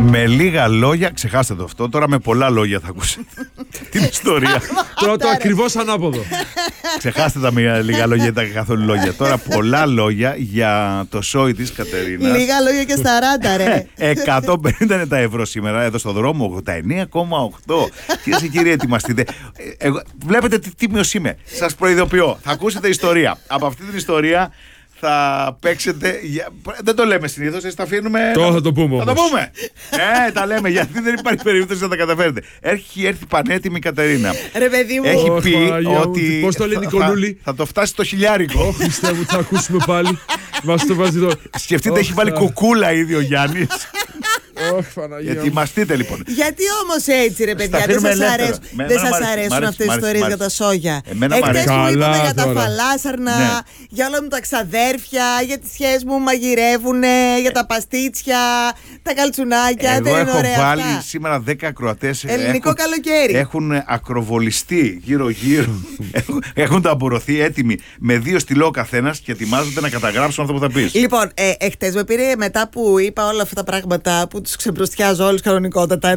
Με λίγα λόγια, ξεχάστε το αυτό. Τώρα με πολλά λόγια θα ακούσετε την ιστορία. Τώρα το ακριβώς ανάποδο. Ξεχάστε τα λίγα λόγια, δεν ήταν καθόλου λόγια. Τώρα πολλά λόγια για το σόι της Κατερίνας. Λίγα λόγια και στα ράντα, ρε. 150 είναι τα ευρώ σήμερα εδώ στο δρόμο. 89,8. Κυρίες και κύριοι, ετοιμαστείτε. Βλέπετε τι τίμιος είμαι. Σας προειδοποιώ. Θα ακούσετε ιστορία. Από αυτή την ιστορία θα παίξετε. Δεν το λέμε συνήθως, τα αφήνουμε. Τώρα θα το πούμε όμως. Θα το πούμε. Τα λέμε γιατί δεν υπάρχει περίπτωση να τα καταφέρετε. Έχει έρθει πανέτοιμη η Κατερίνα. Ρε παιδί μου. Έχει πει ότι. Πώς το λένε η Νικολούλη? Θα το φτάσει στο χιλιάρικο. Ω Χριστέ μου, θα ακούσουμε πάλι. Μας το βάζει εδώ. Σκεφτείτε, έχει βάλει κουκούλα ήδη ο Γιάννης. Ετοιμαστείτε λοιπόν. Γιατί όμως έτσι, ρε παιδιά, δεν σας αρέσουν αυτές οι ιστορίες για τα σόγια? Εχθές μου είπαμε για τα φαλάσαρνα, για όλα μου τα ξαδέρφια, για τις σχέσεις μου μαγειρεύουνε, για τα παστίτσια, τα καλτσουνάκια. Εγώ δεν είναι έχω ωραία βάλει αυτά? σήμερα 10 ακροατές. Ελληνικό καλοκαίρι. Έχουν ακροβολιστεί γύρω-γύρω. Έχουν ταμπουρωθεί έτοιμοι με 2 στυλό ο καθένας και ετοιμάζονται να καταγράψουν αυτό που θα πεις. Λοιπόν, εχθές με πήρε μετά που είπα όλα αυτά τα πράγματα που τους ξεμπροστιάζω όλους κανονικότατα.